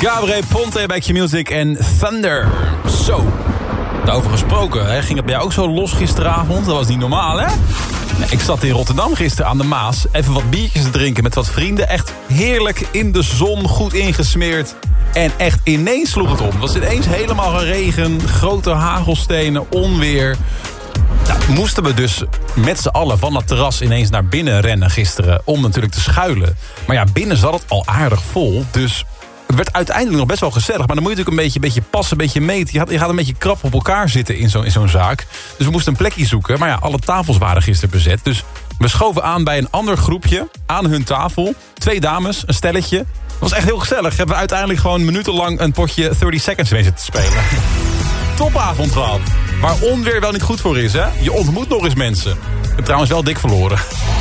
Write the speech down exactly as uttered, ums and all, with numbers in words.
Gabriel Ponte bij Q-Music en Thunder. Zo, daarover gesproken, hè? Ging het bij jou ook zo los gisteravond? Dat was niet normaal, hè? Nee, ik zat in Rotterdam gisteren aan de Maas. Even wat biertjes te drinken met wat vrienden. Echt heerlijk in de zon, goed ingesmeerd. En echt ineens sloeg het om. Het was ineens helemaal regen, grote hagelstenen, onweer. Nou, moesten we dus met z'n allen van dat terras ineens naar binnen rennen gisteren. Om natuurlijk te schuilen. Maar ja, binnen zat het al aardig vol. Dus het werd uiteindelijk nog best wel gezellig. Maar dan moet je natuurlijk een beetje, beetje passen, een beetje meten. Je gaat, je gaat een beetje krap op elkaar zitten in, zo, in zo'n zaak. Dus we moesten een plekje zoeken. Maar ja, alle tafels waren gisteren bezet. Dus we schoven aan bij een ander groepje aan hun tafel. Twee dames, een stelletje. Het was echt heel gezellig. Hebben we uiteindelijk gewoon minutenlang een potje dertig seconds wezen te spelen. Topavond gehad. Waar onweer wel niet goed voor is, hè? Je ontmoet nog eens mensen. Ik heb trouwens wel dik verloren.